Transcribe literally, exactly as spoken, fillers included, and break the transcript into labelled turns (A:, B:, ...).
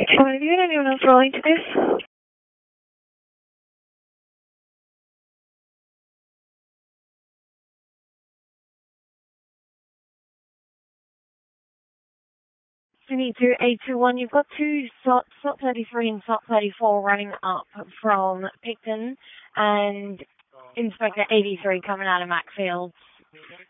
A: Oh, have you had anyone else rolling to this? Three two eight two one. You've got two slot slot thirty three and slot thirty four running up from Picton, and Inspector eighty three coming out of Macfield.